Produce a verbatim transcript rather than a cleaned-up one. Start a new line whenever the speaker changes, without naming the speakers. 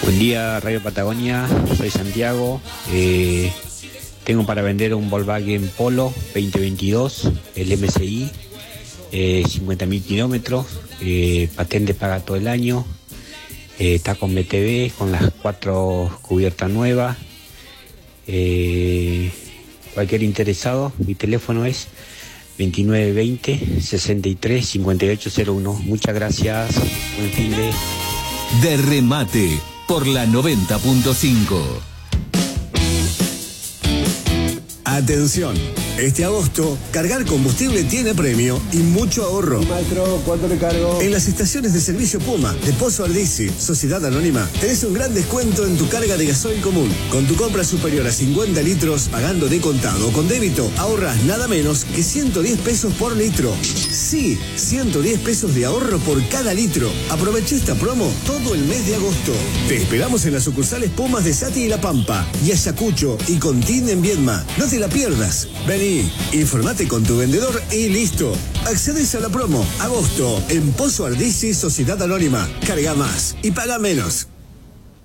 Buen día, Radio Patagonia, soy Santiago. Eh, tengo para vender un Volkswagen Polo veinte veintidós, el M C I, eh, cincuenta mil kilómetros, eh, patente paga todo el año, eh, está con B T V, con las cuatro cubiertas nuevas. Eh, cualquier interesado, mi teléfono es veintinueve veinte, sesenta y tres, cincuenta y ocho cero uno. Muchas gracias, buen fin de...
De remate por la noventa punto cinco.
Atención, este agosto, cargar combustible tiene premio y mucho ahorro.
Maestro, ¿cuánto le cargo?
En las estaciones de servicio Puma, de Pozo Ardisi, Sociedad Anónima, tenés un gran descuento en tu carga de gasoil común. Con tu compra superior a cincuenta litros, pagando de contado o con débito, ahorras nada menos que ciento diez pesos por litro. Sí, ciento diez pesos de ahorro por cada litro. Aprovecha esta promo todo el mes de agosto. Te esperamos en las sucursales Pumas de Sati y La Pampa, y Ayacucho y Contín en Viedma. No te la pierdas. Vení, informate con tu vendedor y listo. Accedes a la promo agosto en Pozo Ardisi, Sociedad Anónima. Carga más y paga menos.